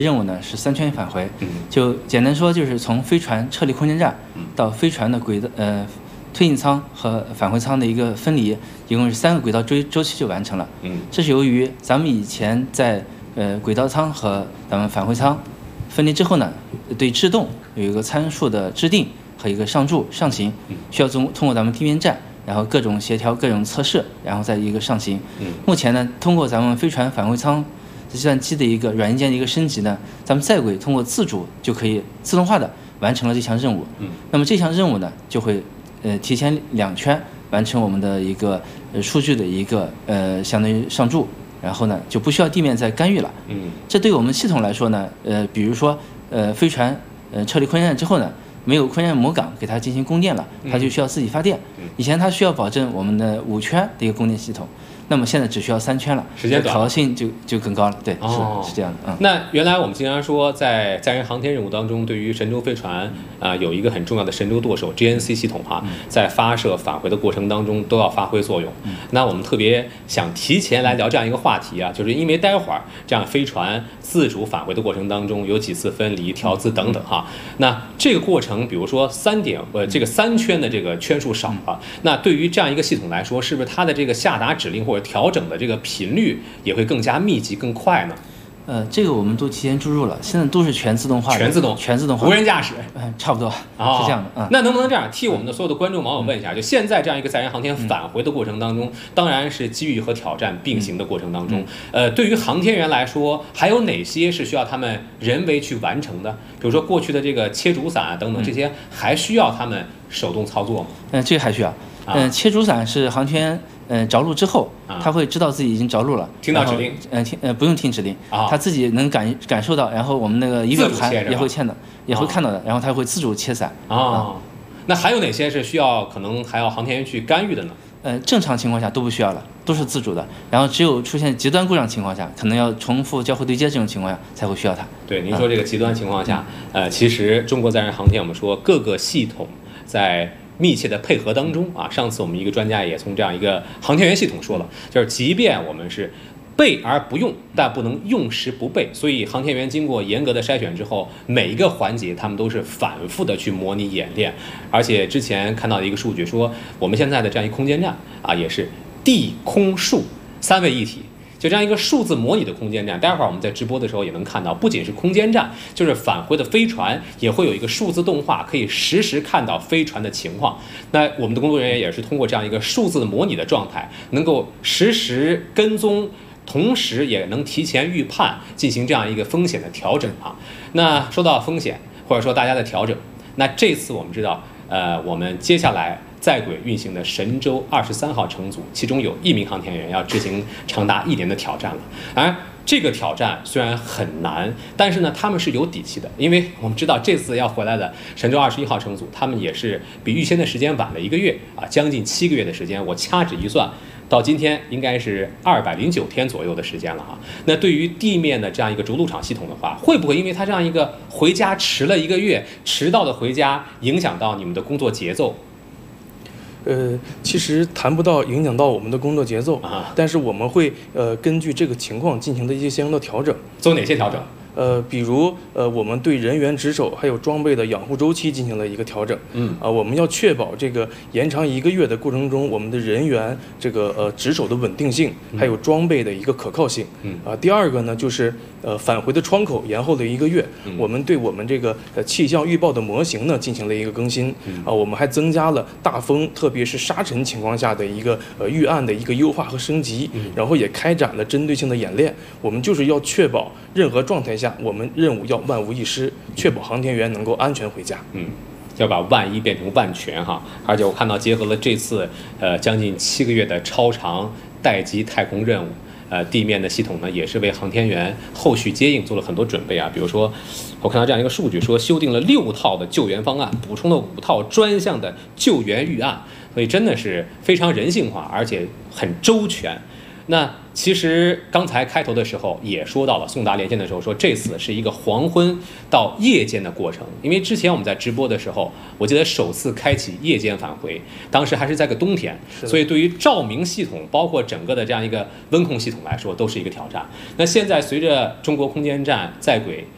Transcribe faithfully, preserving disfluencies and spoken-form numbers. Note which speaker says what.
Speaker 1: 任务呢是三圈返回，就简单说就是从飞船撤离空间站到飞船的轨道呃推进舱和返回舱的一个分离，一共是三个轨道周周期就完成了。嗯，这是由于咱们以前在呃轨道舱和咱们返回舱分离之后呢，对制动有一个参数的制定和一个上注上行，需要通通过咱们地面站，然后各种协调、各种测试，然后再一个上行。目前呢，通过咱们飞船返回舱计算机的一个软硬件的一个升级呢，咱们在轨通过自主就可以自动化的完成了这项任务。嗯，那么这项任务呢，就会呃提前两圈完成我们的一个呃数据的一个呃相当于上注，然后呢就不需要地面再干预了。嗯，这对我们系统来说呢，呃，比如说呃飞船呃撤离空间站之后呢，没有空间站母港给它进行供电了，它就需要自己发电。以前它需要保证我们的五圈的一个供电系统。那么现在只需要三圈了，
Speaker 2: 时间短，
Speaker 1: 可靠性就就更高了。对，哦、是是这样的。嗯，
Speaker 2: 那原来我们经常说，在载人航天任务当中，对于神舟飞船啊、呃、有一个很重要的神舟舵手 G N C 系统哈、啊，在发射返回的过程当中都要发挥作用。嗯、那我们特别想提前来聊这样一个话题啊，就是因为待会儿这样飞船自主返回的过程当中有几次分离、调姿等等哈、啊。那这个过程，比如说三点呃这个三圈的这个圈数少了、啊，那对于这样一个系统来说，是不是它的这个下达指令或者调整的这个频率也会更加密集、更快呢？
Speaker 1: 呃，这个我们都提前注入了，现在都是全自动化的，
Speaker 2: 全自动，
Speaker 1: 全自动化，
Speaker 2: 无人驾驶，
Speaker 1: 嗯，差不多、哦、是这样的。嗯，
Speaker 2: 那能不能这样替我们的所有的观众网友问一下，就现在这样一个载人航天返回的过程当中，嗯、当然是机遇和挑战并行的过程当中，嗯、呃，对于航天员来说，还有哪些是需要他们人为去完成的？比如说过去的这个切主伞啊等等，这些还需要他们手动操作吗？
Speaker 1: 嗯，这个还需要。嗯、呃，切主伞是航天。嗯，着陆之后，他会知道自己已经着陆了，
Speaker 2: 听到指令，
Speaker 1: 嗯，听呃不用听指令，他自己能感感受到，然后我们那个仪表盘也会看到，也会看到的，然后他会自主切伞。
Speaker 2: 啊，那还有哪些是需要可能还要航天员去干预的呢？
Speaker 1: 呃，正常情况下都不需要了，都是自主的。然后只有出现极端故障情况下，可能要重复交互对接这种情况下才会需要它。
Speaker 2: 对，您说这个极端情况下，呃，其实中国载人航天，我们说各个系统在密切的配合当中啊，上次我们一个专家也从这样一个航天员系统说了，就是即便我们是备而不用，但不能用时不备。所以航天员经过严格的筛选之后，每一个环节他们都是反复的去模拟演练。而且之前看到的一个数据说，我们现在的这样一个空间站啊，也是地空数三位一体。就这样一个数字模拟的空间站，待会儿我们在直播的时候也能看到，不仅是空间站，就是返回的飞船也会有一个数字动画，可以实时看到飞船的情况。那我们的工作人员也是通过这样一个数字的模拟的状态，能够实时跟踪，同时也能提前预判，进行这样一个风险的调整啊。那说到风险，或者说大家的调整，那这次我们知道，呃，我们接下来在轨运行的神舟二十三号乘组，其中有一名航天员要执行长达一年的挑战了。当然，这个挑战虽然很难，但是呢，他们是有底气的，因为我们知道这次要回来的神舟二十一号乘组，他们也是比预先的时间晚了一个月啊，将近七个月的时间。我掐指一算，到今天应该是二百零九天左右的时间了啊。那对于地面的这样一个着陆场系统的话，会不会因为它这样一个回家迟了一个月，迟到的回家，影响到你们的工作节奏？
Speaker 3: 呃，其实谈不到影响到我们的工作节奏，啊、但是我们会呃根据这个情况进行的一些相应的调整。
Speaker 2: 做哪些调整？
Speaker 3: 呃，比如呃，我们对人员值守还有装备的养护周期进行了一个调整。嗯，啊、呃，我们要确保这个延长一个月的过程中，我们的人员这个呃值守的稳定性，还有装备的一个可靠性。嗯，啊、呃，第二个呢，就是呃返回的窗口延后了一个月，嗯、我们对我们这个呃气象预报的模型呢进行了一个更新。嗯，啊、呃，我们还增加了大风，特别是沙尘情况下的一个呃预案的一个优化和升级。嗯，然后也开展了针对性的演练。我们就是要确保任何状态下。我们任务要万无一失，确保航天员能够安全回家。
Speaker 2: 嗯，要把万一变成万全哈。而且我看到结合了这次呃将近七个月的超长待机太空任务，呃地面的系统呢也是为航天员后续接应做了很多准备啊。比如说，我看到这样一个数据说，修订了六套的救援方案，补充了五套专项的救援预案，所以真的是非常人性化，而且很周全。那其实刚才开头的时候也说到了，送达连线的时候说这次是一个黄昏到夜间的过程，因为之前我们在直播的时候，我记得首次开启夜间返回，当时还是在个冬天，所以对于照明系统包括整个的这样一个温控系统来说都是一个挑战。那现在随着中国空间站在轨